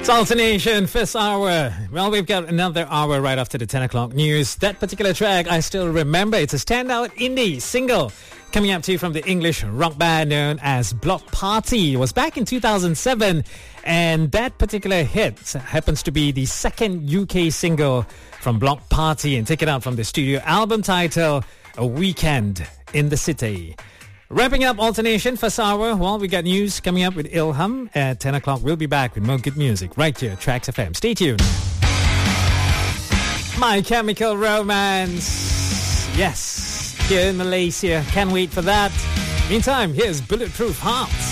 Alternation, first hour. Well, we've got another hour right after the 10 o'clock news. That particular track, I still remember. It's a standout indie single coming up to you from the English rock band known as Block Party. It was back in 2007, and that particular hit happens to be the second UK single from Block Party and taken out from the studio album title, A Weekend in the City. Wrapping up Alternation first hour. Well, we got news coming up with Ilham at 10 o'clock. We'll be back with more good music right here at Trax FM. Stay tuned. My Chemical Romance. Yes, here in Malaysia. Can't wait for that. Meantime, here's Bulletproof Hearts.